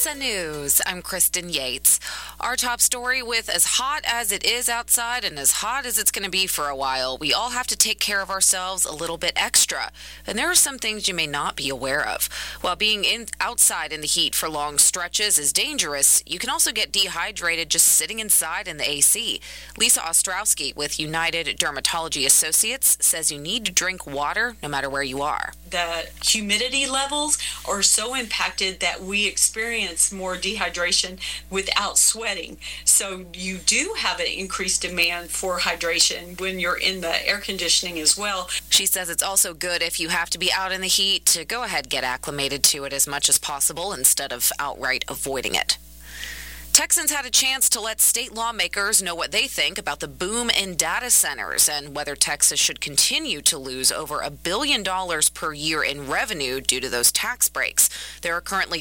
TSN News, I'm Kristen Yates. Our top story: with as hot as it is outside and as hot as it's going to be for a while, we all have to take care of ourselves a little bit extra. And there are some things you may not be aware of. While being outside in the heat for long stretches is dangerous, you can also get dehydrated just sitting inside in the AC. Lisa Ostrowski with United Dermatology Associates says you need to drink water no matter where you are. The humidity levels are so impacted that we experience more dehydration without sweating. So you do have an increased demand for hydration when you're in the air conditioning as well. She says it's also good if you have to be out in the heat to go ahead, get acclimated to it as much as possible instead of outright avoiding it. Texans had a chance to let state lawmakers know what they think about the boom in data centers and whether Texas should continue to lose over $1 billion per year in revenue due to those tax breaks. There are currently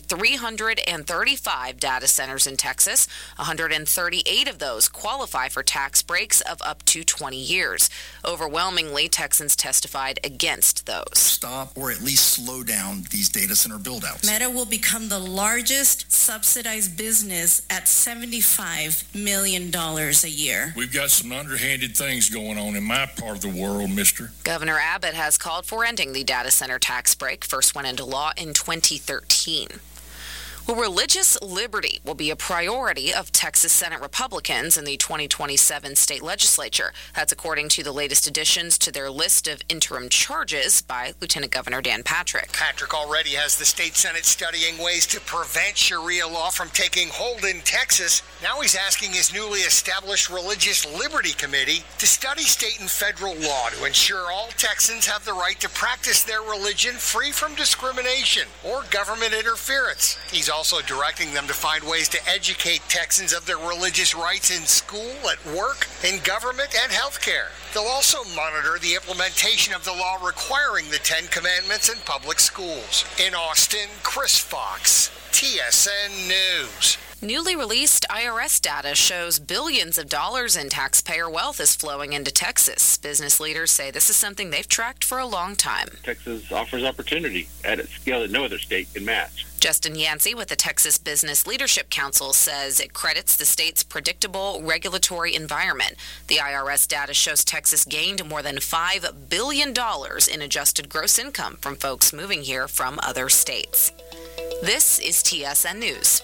335 data centers in Texas. 138 of those qualify for tax breaks of up to 20 years. Overwhelmingly, Texans testified against those. Stop or at least slow down these data center build-outs. Meta will become the largest subsidized business at $75 million a year. We've got some underhanded things going on in my part of the world, mister. Governor Abbott has called for ending the data center tax break. First went into law in 2013. Well, religious liberty will be a priority of Texas Senate Republicans in the 2027 state legislature. That's according to the latest additions to their list of interim charges by Lieutenant Governor Dan Patrick. Patrick already has the state Senate studying ways to prevent Sharia law from taking hold in Texas. Now he's asking his newly established Religious Liberty Committee to study state and federal law to ensure all Texans have the right to practice their religion free from discrimination or government interference. He's also directing them to find ways to educate Texans of their religious rights in school, at work, in government, and healthcare. They'll also monitor the implementation of the law requiring the Ten Commandments in public schools. In Austin, Chris Fox, TSN News. Newly released IRS data shows billions of dollars in taxpayer wealth is flowing into Texas. Business leaders say this is something they've tracked for a long time. Texas offers opportunity at a scale that no other state can match. Justin Yancey with the Texas Business Leadership Council says it credits the state's predictable regulatory environment. The IRS data shows Texas gained more than $5 billion in adjusted gross income from folks moving here from other states. This is TSN News.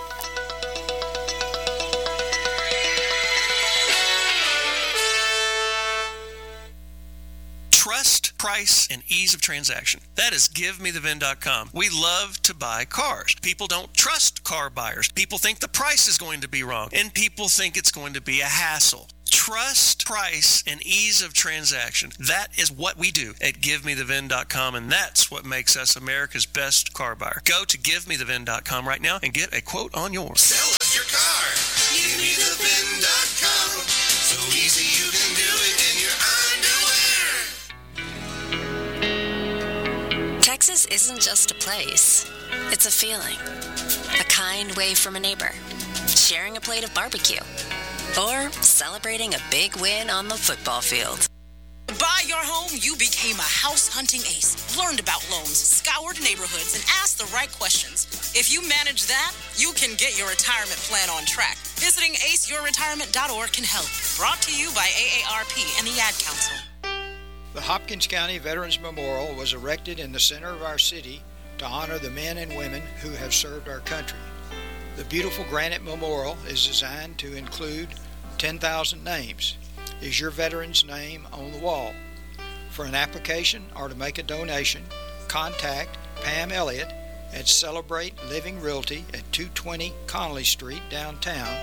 Trust, price, and ease of transaction. That is GiveMeTheVin.com. We love to buy cars. People don't trust car buyers. People think the price is going to be wrong, and people think it's going to be a hassle. Trust, price, and ease of transaction. That is what we do at GiveMeTheVin.com, and that's what makes us America's best car buyer. Go to GiveMeTheVin.com right now and get a quote on yours. Sell us your car. GiveMeTheVin.com. So easy you can do it in your underwear. Texas isn't just a place. It's a feeling. A kind wave from a neighbor. Sharing a plate of barbecue. Or celebrating a big win on the football field. Buy your home, you became a house hunting ace. Learned about loans, scoured neighborhoods, and asked the right questions. If you manage that, you can get your retirement plan on track. Visiting aceyourretirement.org can help. Brought to you by AARP and the Ad Council. The Hopkins County Veterans Memorial was erected in the center of our city to honor the men and women who have served our country. The beautiful granite memorial is designed to include 10,000 names. Is your veteran's name on the wall? For an application or to make a donation, contact Pam Elliott at Celebrate Living Realty at 220 Connolly Street, downtown,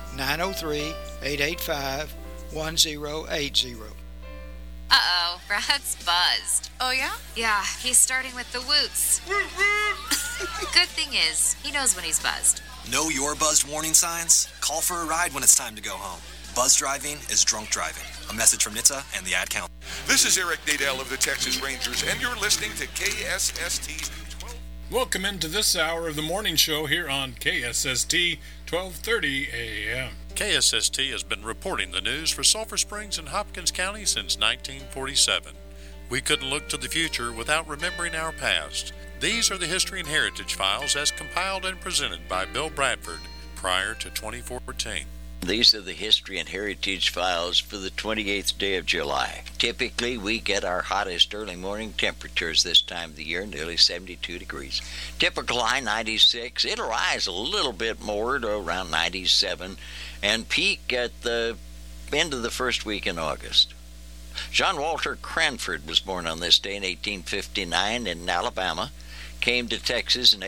903-885-1080. Uh-oh, Brad's buzzed. Oh, yeah? Yeah, he's starting with the woots. Good thing is, he knows when he's buzzed. Know your buzzed warning signs? Call for a ride when it's time to go home. Buzz driving is drunk driving. A message from NHTSA and the Ad Council. This is Eric Nadel of the Texas Rangers, and you're listening to KSST 12. Welcome into this hour of the morning show here on KSST 1230 AM. KSST has been reporting the news for Sulphur Springs and Hopkins County since 1947. We couldn't look to the future without remembering our past. These are the History and Heritage Files as compiled and presented by Bill Bradford prior to 2014. These are the History and Heritage Files for the 28th day of July. Typically, we get our hottest early morning temperatures this time of the year, nearly 72 degrees. Typical high 96. It'll rise a little bit more to around 97 and peak at the end of the first week in August. John Walter Cranford was born on this day in 1859 in Alabama. Came to Texas in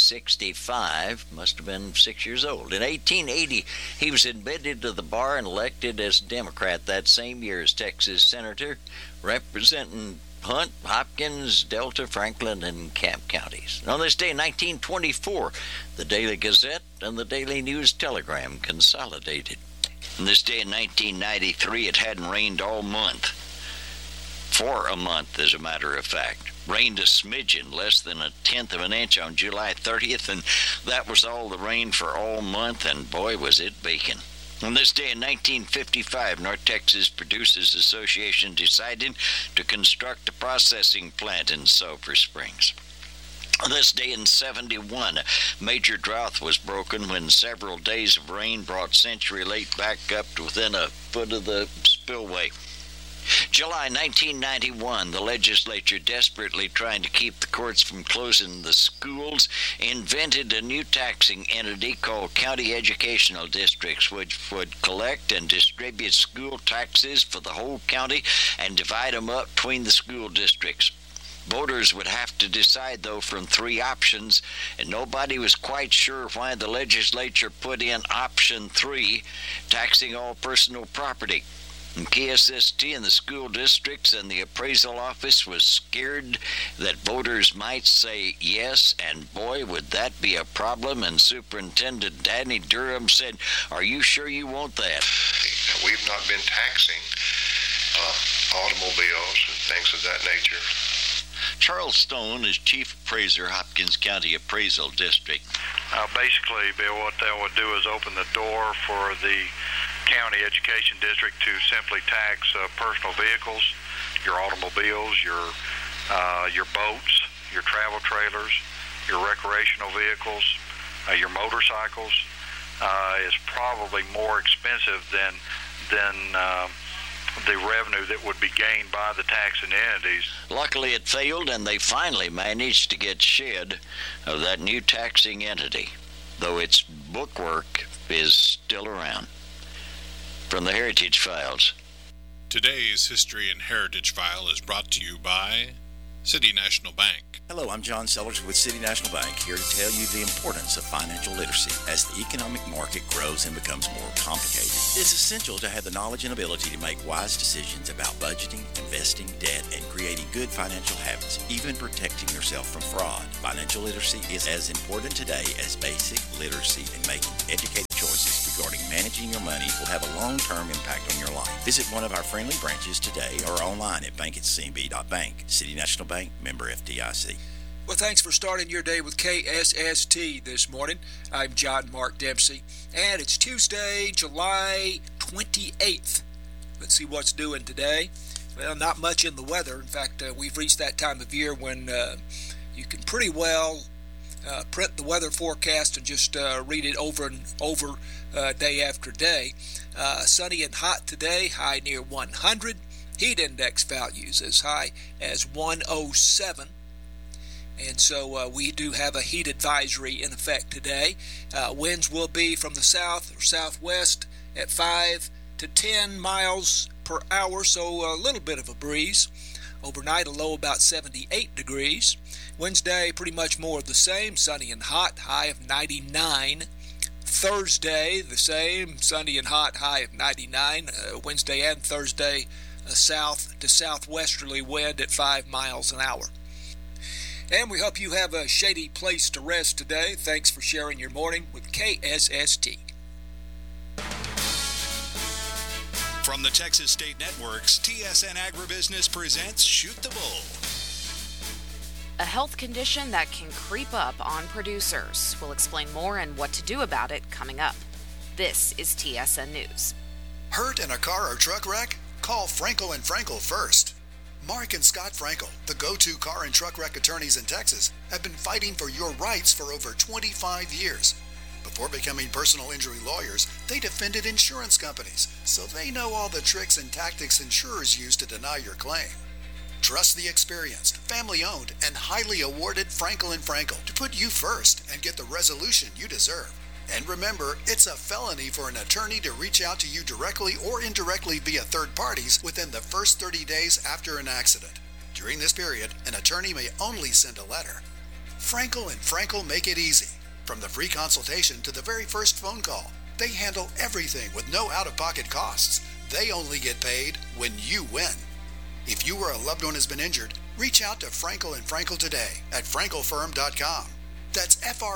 1865, must have been 6 years old. In 1880, he was admitted to the bar and elected as Democrat that same year as Texas Senator, representing Hunt, Hopkins, Delta, Franklin, and Camp counties. On this day in 1924, the Daily Gazette and the Daily News Telegram consolidated. On this day in 1993, it hadn't rained all month. For a month, as a matter of fact. Rained a smidgen, less than 1/10 of an inch on July 30th, and that was all the rain for all month, and boy, was it baking. On this day in 1955, North Texas Producers Association decided to construct a processing plant in Sulphur Springs. On this day in 71, a major drought was broken when several days of rain brought Century Lake back up to within a foot of the spillway. July 1991, the legislature, desperately trying to keep the courts from closing the schools, invented a new taxing entity called County Educational Districts, which would collect and distribute school taxes for the whole county and divide them up between the school districts. Voters would have to decide, though, from three options, and nobody was quite sure why the legislature put in option 3, taxing all personal property. And KSST and the school districts and the appraisal office was scared that voters might say yes, and boy, would that be a problem. And Superintendent Danny Durham said, "Are you sure you want that?" We've not been taxing automobiles and things of that nature. Charles Stone is Chief Appraiser, Hopkins County Appraisal District. Basically, Bill, what they would do is open the door for the County Education District to simply tax personal vehicles, your automobiles, your boats, your travel trailers, your recreational vehicles, your motorcycles. Is probably more expensive than the revenue that would be gained by the taxing entities. Luckily, it failed, and they finally managed to get shed of that new taxing entity, though its bookwork is still around. From the Heritage Files. Today's History and Heritage File is brought to you by City National Bank. Hello, I'm John Sellers with City National Bank, here to tell you the importance of financial literacy. As the economic market grows and becomes more complicated, it's essential to have the knowledge and ability to make wise decisions about budgeting, investing, debt, and creating good financial habits, even protecting yourself from fraud. Financial literacy is as important today as basic literacy, and making educated choices regarding managing your money will have a long-term impact on your life. Visit one of our friendly branches today or online at bank@cnb.bank. City National Bank, member FDIC. Well, thanks for starting your day with KSST this morning. I'm John Mark Dempsey, and it's Tuesday, July 28th. Let's see what's doing today. Well, not much in the weather. In fact, we've reached that time of year when you can pretty well print the weather forecast and just read it over and over day after day. Sunny and hot today, high near 100. Heat index values as high as 107. And so we do have a heat advisory in effect today. Winds will be from the south or southwest at 5 to 10 miles per hour, so a little bit of a breeze. Overnight, a low about 78 degrees. Wednesday, pretty much more of the same, sunny and hot, high of 99. Thursday, the same, sunny and hot, high of 99. Wednesday and Thursday, a south to southwesterly wind at 5 miles an hour. And we hope you have a shady place to rest today. Thanks for sharing your morning with KSST. From the Texas State Networks, TSN Agribusiness presents Shoot the Bull. A health condition that can creep up on producers. We'll explain more and what to do about it coming up. This is TSN News. Hurt in a car or truck wreck? Call Franco and Franco first. Mark and Scott Frankel, the go-to car and truck wreck attorneys in Texas, have been fighting for your rights for over 25 years. Before becoming personal injury lawyers, they defended insurance companies, so they know all the tricks and tactics insurers use to deny your claim. Trust the experienced, family-owned, and highly awarded Frankel & Frankel to put you first and get the resolution you deserve. And remember, it's a felony for an attorney to reach out to you directly or indirectly via third parties within the first 30 days after an accident. During this period, an attorney may only send a letter. Frankel & Frankel make it easy. From the free consultation to the very first phone call, they handle everything with no out-of-pocket costs. They only get paid when you win. If you or a loved one has been injured, reach out to Frankel & Frankel today at frankelfirm.com. That's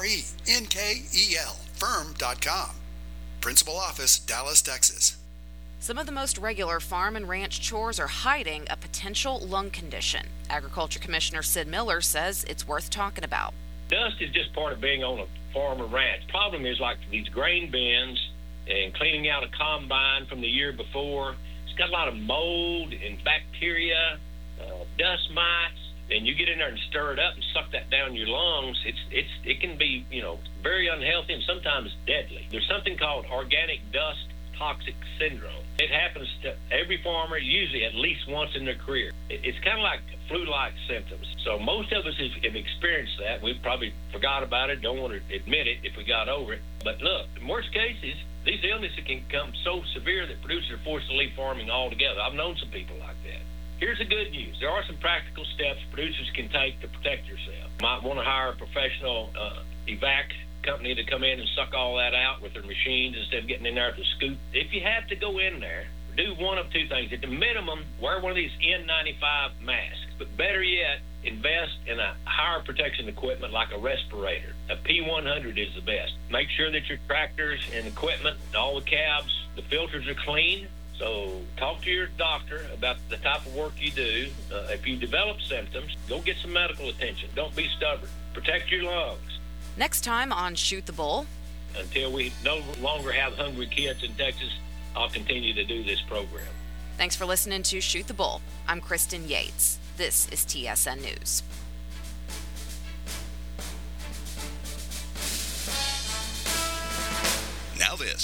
F-R-E-N-K-E-L, firm.com. Principal office, Dallas, Texas. Some of the most regular farm and ranch chores are hiding a potential lung condition. Agriculture Commissioner Sid Miller says it's worth talking about. Dust is just part of being on a farm or ranch. Problem is like these grain bins and cleaning out a combine from the year before. It's got a lot of mold and bacteria, dust mites. And you get in there and stir it up and suck that down your lungs. It can be, very unhealthy and sometimes deadly. There's something called organic dust toxic syndrome. It happens to every farmer, usually at least once in their career. It's kind of like flu-like symptoms. So most of us have experienced that. We probably forgot about it, don't want to admit it if we got over it. But look, in worst cases, these illnesses can become so severe that producers are forced to leave farming altogether. I've known some people like that. Here's the good news. There are some practical steps producers can take to protect yourself. Might want to hire a professional evac company to come in and suck all that out with their machines instead of getting in there with a scoop. If you have to go in there, do one of two things. At the minimum, wear one of these N95 masks. But better yet, invest in a higher protection equipment like a respirator. A P100 is the best. Make sure that your tractors and equipment, all the cabs, the filters are clean. So talk to your doctor about the type of work you do. If you develop symptoms, go get some medical attention. Don't be stubborn. Protect your lungs. Next time on Shoot the Bull. Until we no longer have hungry kids in Texas, I'll continue to do this program. Thanks for listening to Shoot the Bull. I'm Kristen Yates. This is TSN News. Now this.